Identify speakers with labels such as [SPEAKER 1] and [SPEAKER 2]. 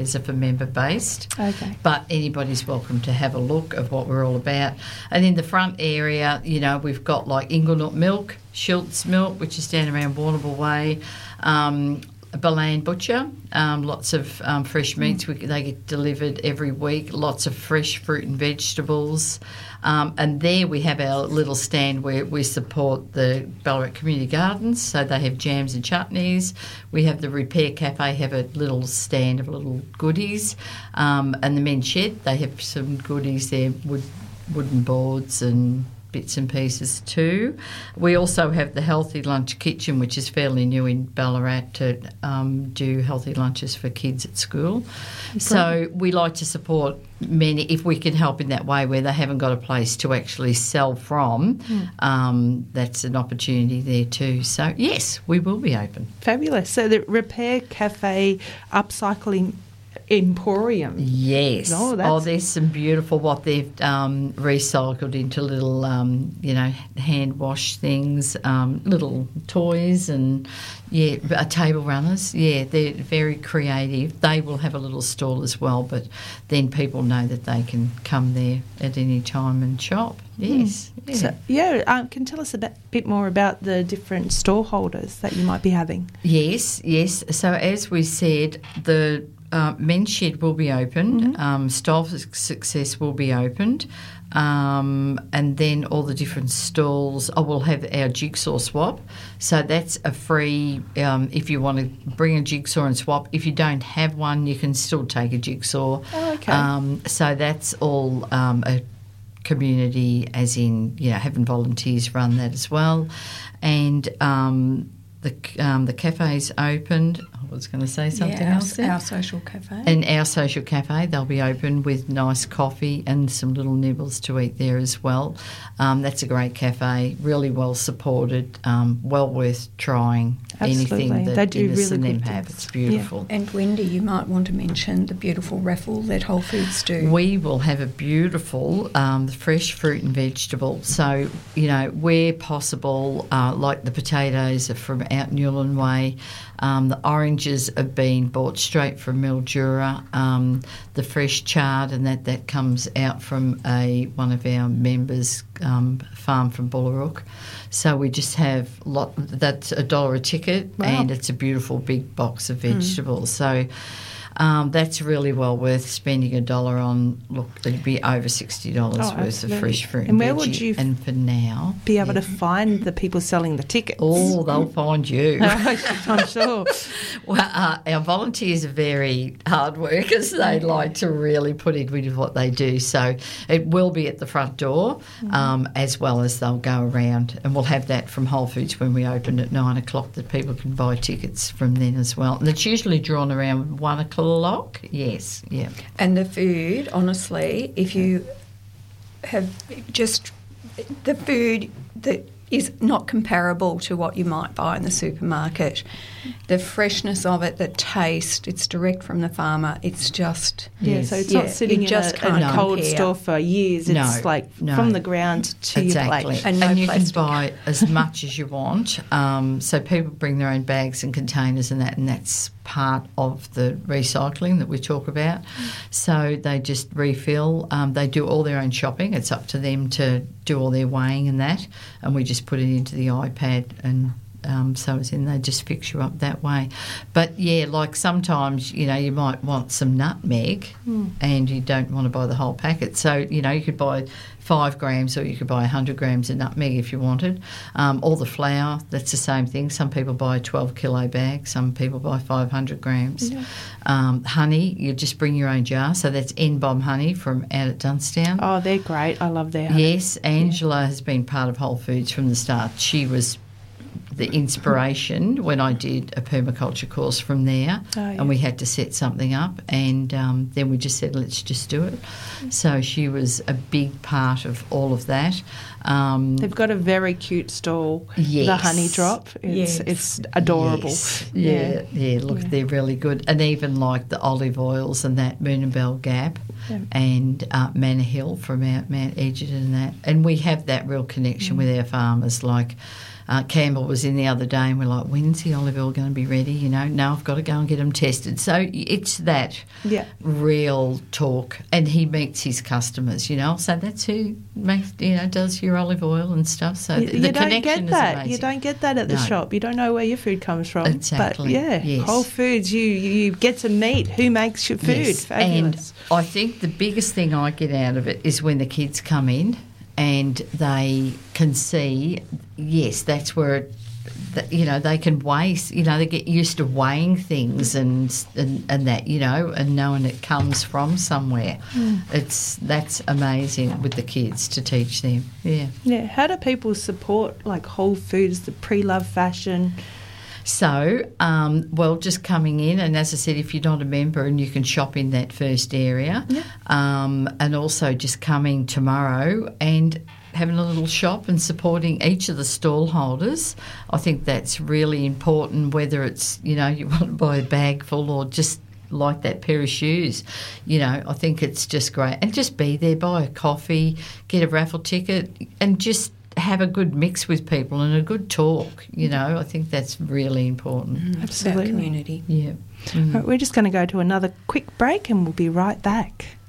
[SPEAKER 1] for member-based.
[SPEAKER 2] Okay.
[SPEAKER 1] But anybody's welcome to have a look of what we're all about. And in the front area, we've got like Inglenook Milk, Schultz Milk, which is down around Warrnambool Way, Balan Butcher, lots of fresh meats. They get delivered every week, lots of fresh fruit and vegetables. And there we have our little stand where we support the Ballarat Community Gardens, so they have jams and chutneys. We have the Repair Cafe, have a little stand of little goodies. And the Men's Shed, they have some goodies there, wooden boards and bits and pieces too. We also have the Healthy Lunch Kitchen, which is fairly new in Ballarat, to do healthy lunches for kids at school. So we like to support many, if we can help in that way, where they haven't got a place to actually sell from. That's an opportunity there too. So yes, we will be open.
[SPEAKER 2] Fabulous. So the Repair Cafe Upcycling Emporium.
[SPEAKER 1] Yes.
[SPEAKER 2] Oh,
[SPEAKER 1] there's some beautiful what they've recycled into little, hand wash things, little toys and, table runners. Yeah, they're very creative. They will have a little stall as well, but then people know that they can come there at any time and shop. Yes. Yeah.
[SPEAKER 2] So, can you tell us a bit more about the different store holders that you might be having?
[SPEAKER 1] Yes. So as we said, the Men's Shed will be opened, Style for Success will be opened, and then all the different stalls. We'll have our jigsaw swap, so that's a free, if you want to bring a jigsaw and swap. If you don't have one, you can still take a jigsaw.
[SPEAKER 2] Oh, okay.
[SPEAKER 1] So that's all a community, as in, having volunteers run that as well. And the cafe's opened. I was going to say something else there.
[SPEAKER 3] Our social cafe.
[SPEAKER 1] And our social cafe, they'll be open with nice coffee and some little nibbles to eat there as well. That's a great cafe, really well supported, well worth trying.
[SPEAKER 2] Absolutely.
[SPEAKER 1] Anything that
[SPEAKER 2] they do
[SPEAKER 1] Innes
[SPEAKER 2] really
[SPEAKER 1] and them
[SPEAKER 2] good
[SPEAKER 1] have.
[SPEAKER 2] things.
[SPEAKER 1] It's beautiful.
[SPEAKER 3] And Wendy, you might want to mention the beautiful raffle that Whole Foods do.
[SPEAKER 1] We will have a beautiful fresh fruit and vegetable. So, where possible, like the potatoes are from out Newland Way, the oranges are being bought straight from Mildura, the fresh chard, and that comes out from one of our members' farm from Bullarook. So we just have that's $1 a ticket, and it's a beautiful big box of vegetables. So that's really well worth spending $1 on. Look, it'd be over $60 worth of fresh fruit and
[SPEAKER 2] where
[SPEAKER 1] veggie.
[SPEAKER 2] would you
[SPEAKER 1] and for now,
[SPEAKER 2] be able to find the people selling the tickets?
[SPEAKER 1] Oh, they'll find you.
[SPEAKER 2] I'm sure.
[SPEAKER 1] Well, our volunteers are very hard workers. They like to really put in with what they do. So it will be at the front door, as well as they'll go around. And we'll have that from Whole Foods when we open at 9 o'clock, that people can buy tickets from then as well. And it's usually drawn around 1 o'clock. Yes, yeah.
[SPEAKER 3] And the food, honestly, if you have just the food that is not comparable to what you might buy in the supermarket, the freshness of it, the taste, it's direct from the farmer. It's just...
[SPEAKER 2] Yeah, so it's not sitting in a cold store for years. It's from the ground to your plate.
[SPEAKER 1] And you can buy as much as you want. So people bring their own bags and containers and that's part of the recycling that we talk about. So they just refill. They do all their own shopping. It's up to them to do all their weighing and that, and we just put it into the iPad, and so as in they just fix you up that way. But yeah, like sometimes you might want some nutmeg and you don't want to buy the whole packet, so you could buy 5 grams or you could buy 100 grams of nutmeg if you wanted. All the flour, that's the same thing. Some people buy a 12 kilo bag, some people buy 500 grams. Honey, you just bring your own jar, so that's N-Bomb honey from out at Dunstown.
[SPEAKER 2] Oh, they're great. I love their honey.
[SPEAKER 1] Yes, Angela has been part of Whole Foods from the start. She was the inspiration when I did a permaculture course from there, and we had to set something up, and then we just said, let's just do it. So she was a big part of all of that.
[SPEAKER 2] They've got a very cute stall, the Honey Drop. It's adorable.
[SPEAKER 1] Yes. Yeah, look, they're really good. And even like the olive oils and that, Moonabel Gap and Manor Hill from out Mount Egerton and that. And we have that real connection with our farmers, like Campbell was in the other day and we're like, when's the olive oil going to be ready? You know, no, I've got to go and get them tested. So it's that real talk. And he meets his customers, you know. So that's who makes, you know, does your olive oil and stuff. So the connection is amazing.
[SPEAKER 2] You don't get that at the shop. You don't know where your food comes from.
[SPEAKER 1] Exactly.
[SPEAKER 2] But Whole Foods, you get to meet who makes your food.
[SPEAKER 1] Yes.
[SPEAKER 2] Fabulous.
[SPEAKER 1] And I think the biggest thing I get out of it is when the kids come in and they can see, yes, that's where, you know, they can weigh, you know, they get used to weighing things and that, you know, and knowing it comes from somewhere. That's amazing with the kids to teach them. Yeah.
[SPEAKER 2] How do people support like Whole Foods, the pre-loved fashion?
[SPEAKER 1] So, well, just coming in, and as I said, if you're not a member and you can shop in that first area, and also just coming tomorrow and having a little shop and supporting each of the stall holders. I think that's really important, whether it's, you know, you want to buy a bag full or just like that pair of shoes. You know, I think it's just great. And just be there, buy a coffee, get a raffle ticket, and just have a good mix with people and a good talk. You know, I think that's really important.
[SPEAKER 2] Absolutely.
[SPEAKER 3] Community.
[SPEAKER 1] Yeah.
[SPEAKER 2] Right, we're just going to go to another quick break and we'll be right back.